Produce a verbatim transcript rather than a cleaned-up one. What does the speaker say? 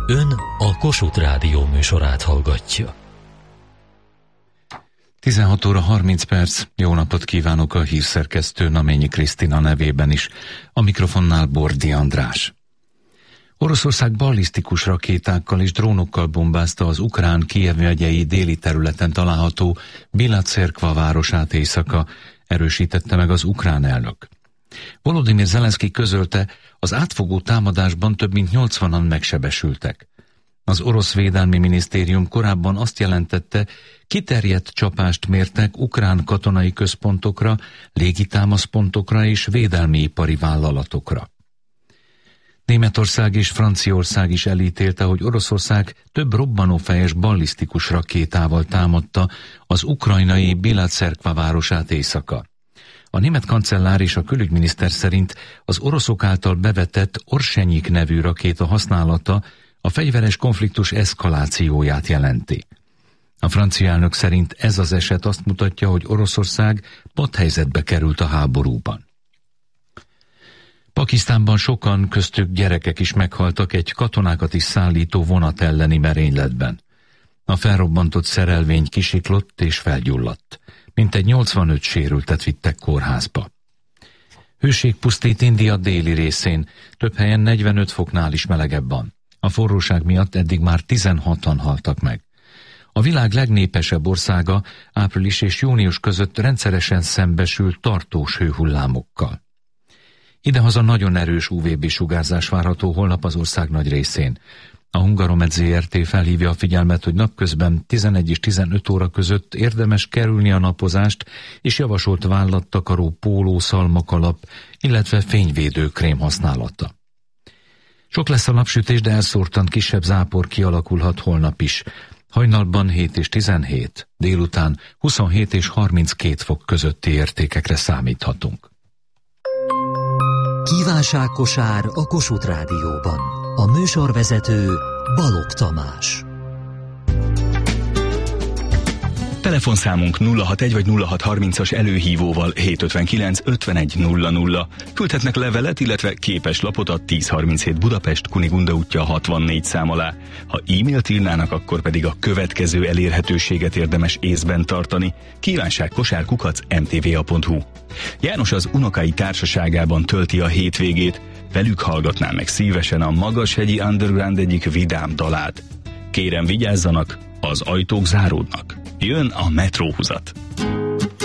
Ön a Kossuth Rádió műsorát hallgatja. tizenhat óra harminc perc, jó napot kívánok a hírszerkesztő Naményi Krisztina nevében is, a mikrofonnál Bordi András. Oroszország ballisztikus rakétákkal és drónokkal bombázta az ukrán Kijev megyei déli területen található Bilacerkva városát éjszaka, erősítette meg az ukrán elnök. Volodymyr Zelenszky közölte, az átfogó támadásban több mint nyolcvanan megsebesültek. Az orosz védelmi minisztérium korábban azt jelentette, kiterjedt csapást mértek ukrán katonai központokra, légitámaszpontokra és védelmi ipari vállalatokra. Németország és Franciaország is elítélte, hogy Oroszország több robbanófejes ballisztikus rakétával támadta az ukrajnai Bilacerkva városát éjszaka. A német kancellár és a külügyminiszter szerint az oroszok által bevetett Orsenyik nevű rakéta használata a fegyveres konfliktus eszkalációját jelenti. A francia elnök szerint ez az eset azt mutatja, hogy Oroszország patthelyzetbe került a háborúban. Pakisztánban sokan, köztük gyerekek is meghaltak egy katonákat is szállító vonat elleni merényletben. A felrobbantott szerelvény kisiklott és felgyulladt. Mintegy nyolcvanöt sérültet vittek kórházba. Hőség pusztít India déli részén, több helyen negyvenöt foknál is melegebb van. A forróság miatt eddig már tizenhatan haltak meg. A világ legnépesebb országa április és június között rendszeresen szembesül tartós hőhullámokkal. Idehaza nagyon erős ú vé bé sugárzás várható holnap az ország nagy részén. A Hungaromed zé er té felhívja a figyelmet, hogy napközben tizenegy és tizenöt óra között érdemes kerülni a napozást, és javasolt vállattakaró póló, szalmakalap, illetve fényvédő krém használata. Sok lesz a napsütés, de elszórtan kisebb zápor kialakulhat holnap is. Hajnalban hét és tizenhét, délután huszonhét és harminckét fok közötti értékekre számíthatunk. Kívánságkosár a Kossuth Rádióban. A műsorvezető Balogh Tamás. Telefonszámunk nulla hatvanegy vagy nulla hatszázharmincas előhívóval hétszázötvenkilenc ötvenegy nulla nulla. Küldhetnek levelet, illetve képeslapot a ezerharminchét Budapest Kunigunda útja hatvannégy szám alá. Ha e-mailt írnának, akkor pedig a következő elérhetőséget érdemes észben tartani. Kívánságkosár kukac em té vé á pont hú. János az unokái társaságában tölti a hétvégét, velük hallgatná meg szívesen a Magashegyi Underground egyik vidám dalát. Kérem, vigyázzanak, az ajtók záródnak. Jön a metróhuzat.